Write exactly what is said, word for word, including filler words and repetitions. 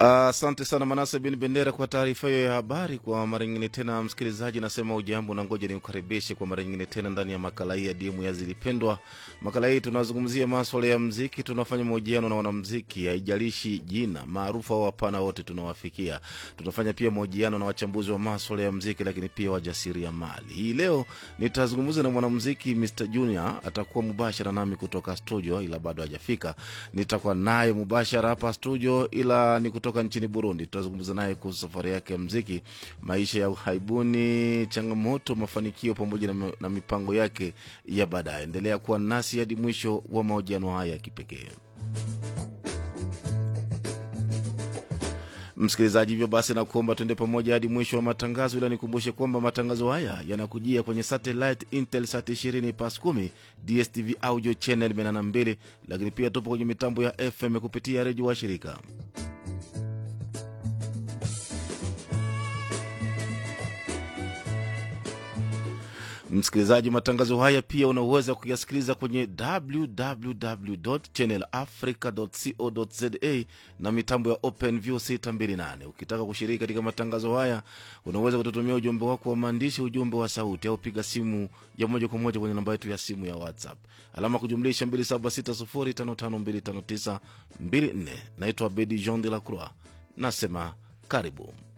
Asante sana Manase bin Bendera kwa taarifa hiyo ya habari. Kwa mara nyingine tena, msikilizaji, nasema ujambo na ngoja nikukaribishe kwa mara nyingine tena ndani ya makala hii ya Dimu ya Zilipendwa. Makala hii tunazungumzia masuala ya muziki, tunafanya mahojiano na wanamuziki, haijalishi jina maarufu au hapana, wote tunawafikia. Tunafanya pia mahojiano na wachambuzi wa masuala ya muziki, lakini pia wajasiriamali. Hii leo nitazungumza na mwanamuziki mister Junior, atakuwa mubashara nami kutoka studio, ila bado hajafika. Nitakuwa naye mubashara hapa studio, ila ni kutoka nchini Burundi. Tutazungumza naye kuhusu safari yake ya muziki, maisha ya uhaibuni, changamoto, mafanikio pamoja na, na mipango yake ya baadaye. Endelea kuwa nasi hadi mwisho wa mahojiano haya ya kipekee. Msikilizaji, hivyo basi na kuomba tuende pamoja hadi mwisho wa matangazo, ila nikumbushe kwamba matangazo haya yanakujia kwenye satellite Intelsat ishirini pas kumi, D S T V audio channel mia nane na mbili, lakini pia tupo kwenye mitambo ya F M kupitia redio wa shirika. Msikilizaji, matangazo haya pia unaweza kuyasikiliza kwenye w w w dot channel africa dot co dot z a na mitambo ya OpenView sita mbili nane. Ukitaka kushiriki katika matangazo haya, unaweza kututumia ujumbe wako wa maandishi, ujumbe wa sauti, au piga simu ya moja kwa moja kwenye namba yetu ya simu ya WhatsApp, alama kujumlisha mbili saba sita sifuri tano tano mbili tano tisa mbili nne. Naitwa Bedi Jean de la Croix, nasema karibu.